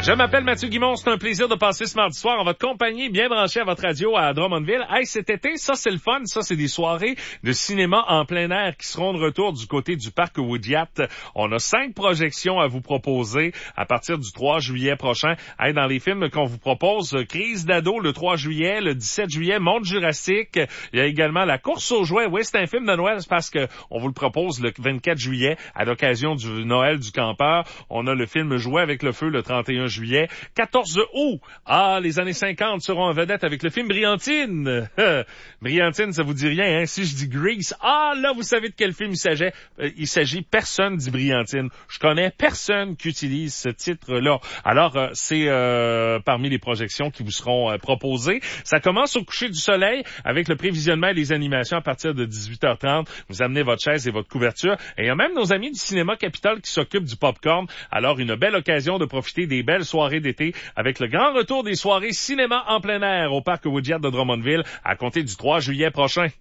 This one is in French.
Je m'appelle Mathieu Guimond, c'est un plaisir de passer ce mardi soir en votre compagnie, bien branché à votre radio à Drummondville. Hey, cet été, ça c'est le fun, ça c'est des soirées de cinéma en plein air qui seront de retour du côté du parc Woodyat. On a 5 projections à vous proposer à partir du 3 juillet prochain. Hey, dans les films qu'on vous propose, Crise d'ado le 3 juillet, le 17 juillet, Monde Jurassique. Il y a également La course aux jouets. Oui, c'est un film de Noël, c'est parce que on vous le propose le 24 juillet à l'occasion du Noël du campeur. On a le film Jouer avec le feu le 31 juillet. 14 août. Ah, les années 50 seront en vedette avec le film Briantine. Briantine, ça vous dit rien, hein? Si je dis Grease, ah, là, vous savez de quel film il s'agit. Personne dit Briantine. Je connais personne qui utilise ce titre-là. Alors, c'est parmi les projections qui vous seront proposées. Ça commence au coucher du soleil avec le prévisionnement et les animations à partir de 18h30. Vous amenez votre chaise et votre couverture. Et il y a même nos amis du Cinéma Capitole qui s'occupent du popcorn. Alors, une belle occasion de profiter des belles soirées d'été avec le grand retour des soirées cinéma en plein air au parc Woodyat de Drummondville à compter du 3 juillet prochain.